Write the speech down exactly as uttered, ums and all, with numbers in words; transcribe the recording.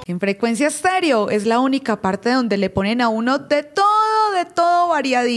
En Frecuencia Estéreo es la única parte donde le ponen a uno de todo, de todo variadito.